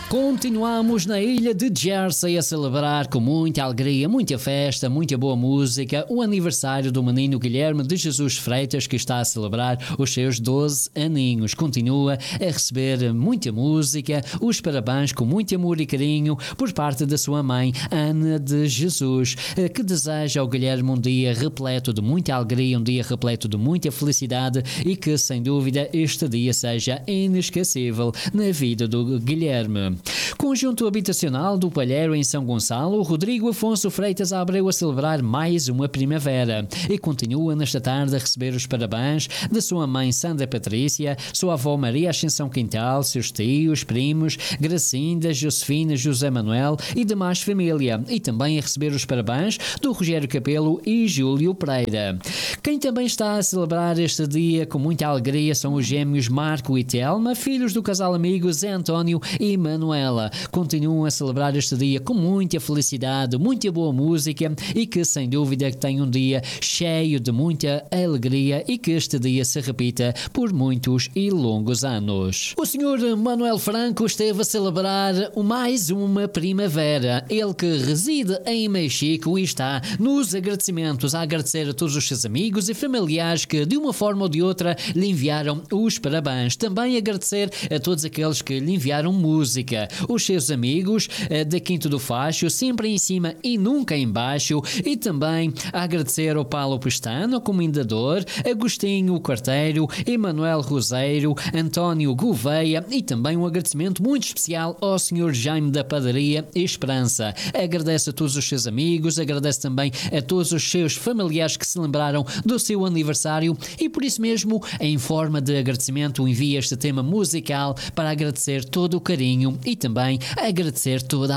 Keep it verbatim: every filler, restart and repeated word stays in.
Continuamos na ilha de Jersey a celebrar com muita alegria, muita festa, muita boa música o aniversário do menino Guilherme de Jesus Freitas, que está a celebrar os seus doze aninhos. Continua a receber muita música, os parabéns com muito amor e carinho por parte da sua mãe, Ana de Jesus, que deseja ao Guilherme um dia repleto de muita alegria, um dia repleto de muita felicidade e que, sem dúvida, este dia seja inesquecível na vida do Guilherme. Conjunto habitacional do Palheiro em São Gonçalo, Rodrigo Afonso Freitas Abreu a celebrar mais uma primavera e continua nesta tarde a receber os parabéns da sua mãe Sandra Patrícia, sua avó Maria Ascensão Quintal, seus tios, primos, Gracinda, Josefina, José Manuel e demais família, e também a receber os parabéns do Rogério Capelo e Júlio Pereira. Quem também está a celebrar este dia com muita alegria são os gêmeos Marco e Telma, filhos do casal amigo Zé António e Manuela. Continuam a celebrar este dia com muita felicidade, muita boa música e que, sem dúvida, tem um dia cheio de muita alegria e que este dia se repita por muitos e longos anos. O senhor Manuel Franco esteve a celebrar mais uma primavera. Ele que reside em Mexico e está nos agradecimentos a agradecer a todos os seus amigos e familiares que, de uma forma ou de outra, lhe enviaram os parabéns. Também agradecer a todos aqueles que lhe enviaram música. Os seus amigos da Quinto do Facho, sempre em cima e nunca em baixo, e também a agradecer ao Paulo Pestano, ao Comendador, Agostinho Quarteiro, Emanuel Roseiro, António Gouveia e também um agradecimento muito especial ao senhor Jaime da Padaria Esperança. Agradece a todos os seus amigos, agradece também a todos os seus familiares que se lembraram do seu aniversário e por isso mesmo, em forma de agradecimento, envia este tema musical para agradecer todo o carinho e também agradecer toda